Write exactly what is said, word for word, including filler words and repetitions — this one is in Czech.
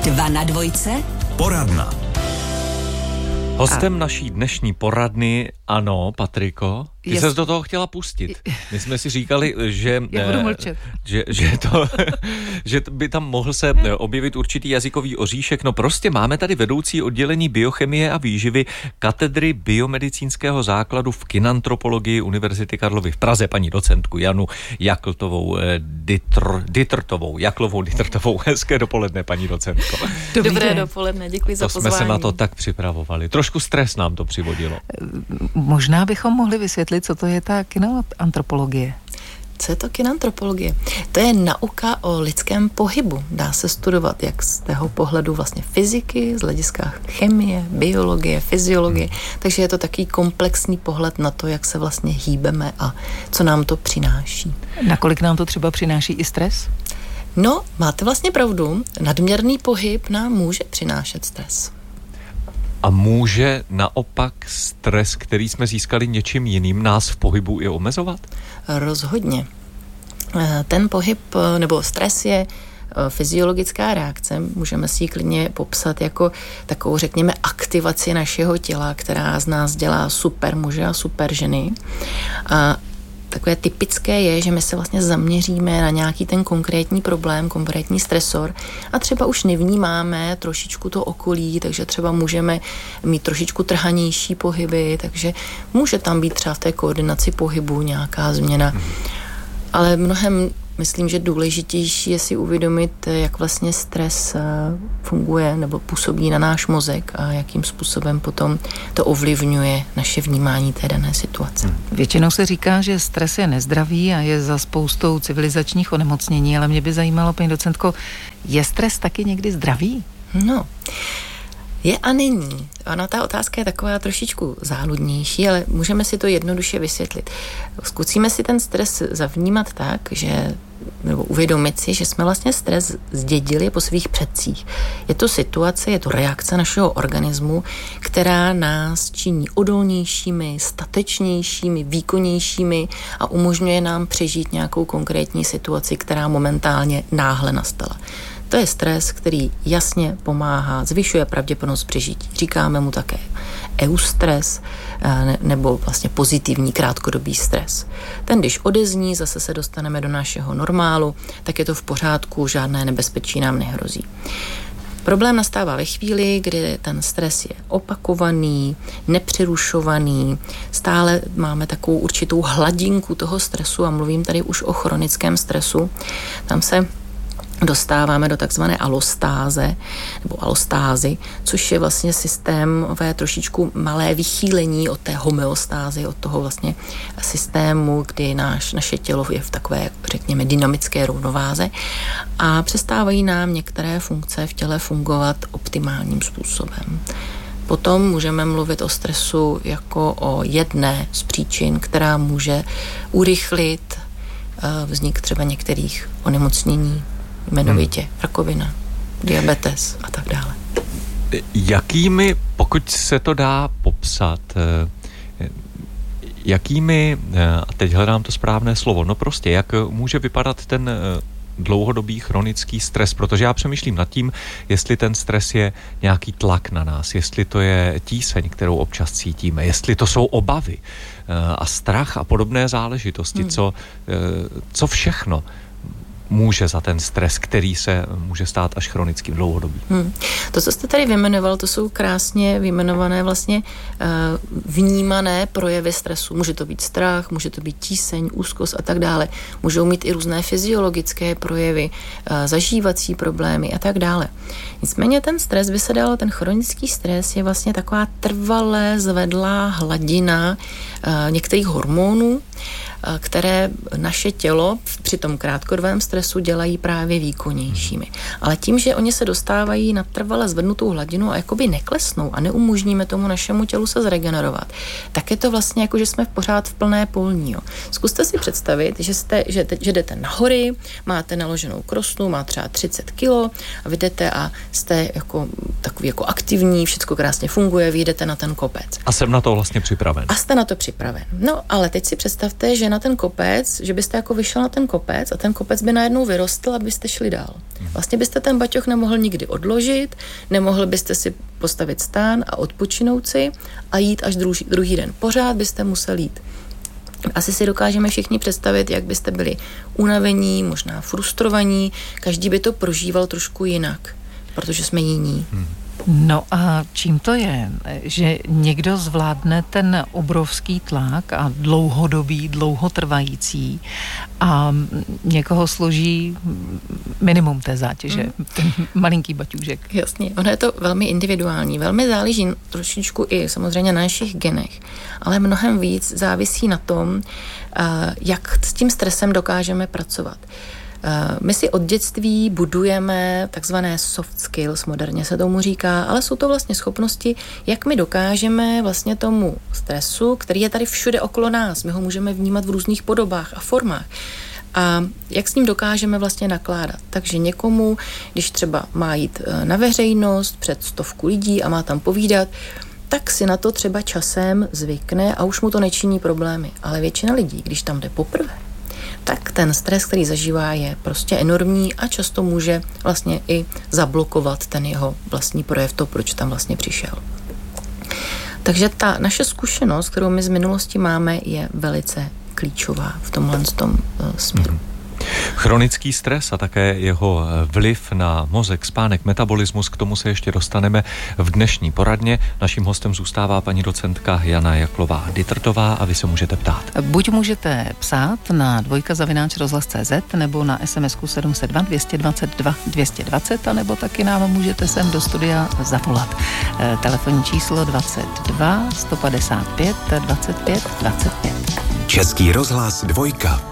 Dva na dvojce. Poradna. Hostem naší dnešní poradny, ano, Patriko, ty Jest... ses do toho chtěla pustit. My jsme si říkali, že, Já budu mlčet. že, že, to, že by tam mohl se objevit určitý jazykový oříšek. No prostě máme tady vedoucí oddělení biochemie a výživy katedry biomedicínského základu v kinantropologii Univerzity Karlovy v Praze, paní docentku Janu Jakltovou Ditr, Ditrtovou. Jaklovou Ditrtovou. Hezké dopoledne, paní docentko. Dobrý Dobré den. Dopoledne, děkuji za to pozvání. To jsme se na to tak připravovali. Trošku stres nám to přivodilo. Možná bychom mohli vysvětlit, co to je ta kinantropologie. Co je to kinantropologie? To je nauka o lidském pohybu. Dá se studovat jak z tého pohledu vlastně fyziky, z hlediska chemie, biologie, fyziologie. Takže je to takový komplexní pohled na to, jak se vlastně hýbeme a co nám to přináší. Nakolik nám to třeba přináší i stres? No, máte vlastně pravdu. Nadměrný pohyb nám může přinášet stres. A může naopak stres, který jsme získali něčím jiným, nás v pohybu i omezovat? Rozhodně. Ten pohyb nebo stres je fyziologická reakce. Můžeme si ji klidně popsat jako takovou, řekněme, aktivaci našeho těla, která z nás dělá super muže a super ženy. A takové typické je, že my se vlastně zaměříme na nějaký ten konkrétní problém, konkrétní stresor a třeba už nevnímáme trošičku to okolí, takže třeba můžeme mít trošičku trhanější pohyby, takže může tam být třeba v té koordinaci pohybu nějaká změna. Ale mnohem, myslím, že důležitější je si uvědomit, jak vlastně stres funguje nebo působí na náš mozek a jakým způsobem potom to ovlivňuje naše vnímání té dané situace. Hmm. Většinou se říká, že stres je nezdravý a je za spoustou civilizačních onemocnění, ale mě by zajímalo, paní docentko, je stres taky někdy zdravý? No, je a není. Ano, ta otázka je taková trošičku záludnější, ale můžeme si to jednoduše vysvětlit. Zkusíme si ten stres zavnímat tak, že nebo uvědomit si, že jsme vlastně stres zdědili po svých předcích. Je to situace, je to reakce našeho organismu, která nás činí odolnějšími, statečnějšími, výkonnějšími a umožňuje nám přežít nějakou konkrétní situaci, která momentálně náhle nastala. To je stres, který jasně pomáhá, zvyšuje pravděpodobnost přežití. Říkáme mu také eustres nebo vlastně pozitivní krátkodobý stres. Ten, když odezní, zase se dostaneme do našeho normálu, tak je to v pořádku, žádné nebezpečí nám nehrozí. Problém nastává ve chvíli, kdy ten stres je opakovaný, nepřerušovaný, stále máme takovou určitou hladinku toho stresu a mluvím tady už o chronickém stresu. Tam se dostáváme do takzvané alostáze nebo alostázy, což je vlastně systémové trošičku malé vychýlení od té homeostázy, od toho vlastně systému, kdy náš, naše tělo je v takové, řekněme, dynamické rovnováze a přestávají nám některé funkce v těle fungovat optimálním způsobem. Potom můžeme mluvit o stresu jako o jedné z příčin, která může urychlit vznik třeba některých onemocnění, jmenovitě hmm. rakovina, diabetes a tak dále. Jakými, pokud se to dá popsat, jakými, a teď hledám to správné slovo, no prostě, jak může vypadat ten dlouhodobý chronický stres, protože já přemýšlím nad tím, jestli ten stres je nějaký tlak na nás, jestli to je tíseň, kterou občas cítíme, jestli to jsou obavy a strach a podobné záležitosti, hmm. co, co všechno může za ten stres, který se může stát až chronickým dlouhodobý. Hmm. To, co jste tady vyjmenoval, to jsou krásně vyjmenované vlastně uh, vnímané projevy stresu. Může to být strach, může to být tíseň, úzkost a tak dále. Můžou mít i různé fyziologické projevy, uh, zažívací problémy a tak dále. Nicméně ten stres by se dalo, ten chronický stres je vlastně taková trvalé zvedlá hladina uh, některých hormonů, které naše tělo při tom krátkodobém stresu dělají právě výkonnějšími. Ale tím, že oni se dostávají na trvale zvednutou hladinu a jakoby neklesnou a neumožníme tomu našemu tělu se zregenerovat, tak je to vlastně jako, že jsme pořád v plné polní. Jo. Zkuste si představit, že, jste, že, te, že jdete na hory, máte naloženou krosnu, má třeba třicet kilo a vy jdete a jste jako, takový jako aktivní, všecko krásně funguje, vy jdete na ten kopec. A jsem na to vlastně připraven. A jste na to připraven. No, ale teď si představte, že na ten kopec, že byste jako vyšel na ten kopec a ten kopec by najednou vyrostl, abyste šli dál. Vlastně byste ten baťoch nemohl nikdy odložit, nemohl byste si postavit stán a odpočinout si a jít až druhý, druhý den. Pořád byste musel jít. Asi si dokážeme všichni představit, jak byste byli unavení, možná frustrovaní, každý by to prožíval trošku jinak, protože jsme jiní. Hmm. No a čím to je, že někdo zvládne ten obrovský tlak a dlouhodobý, dlouhotrvající a někoho složí minimum té zátěže, mm. ten malinký baťůžek. Jasně, ono je to velmi individuální, velmi záleží trošičku i samozřejmě na našich genech, ale mnohem víc závisí na tom, jak s tím stresem dokážeme pracovat. My si od dětství budujeme takzvané soft skills, moderně se tomu říká, ale jsou to vlastně schopnosti, jak my dokážeme vlastně tomu stresu, který je tady všude okolo nás, my ho můžeme vnímat v různých podobách a formách. A jak s ním dokážeme vlastně nakládat. Takže někomu, když třeba má jít na veřejnost před stovku lidí a má tam povídat, tak si na to třeba časem zvykne a už mu to nečiní problémy. Ale většina lidí, když tam jde poprvé, tak ten stres, který zažívá, je prostě enormní a často může vlastně i zablokovat ten jeho vlastní projev, to, proč tam vlastně přišel. Takže ta naše zkušenost, kterou my z minulosti máme, je velice klíčová v tomhle tom uh, směru. Chronický stres a také jeho vliv na mozek, spánek, metabolismus, k tomu se ještě dostaneme v dnešní poradně. Naším hostem zůstává paní docentka Jana Jaklová Dittrtová a vy se můžete ptát. Buď můžete psát na dvojka zavináč rozhlas tečka cé zet nebo na es em esku sedm set dva dvě stě dvacet dva dvě stě dvacet a nebo taky nám můžete sem do studia zavolat. Telefonní číslo dvacet dva sto padesát pět dvacet pět dvacet pět. Český rozhlas dvojka.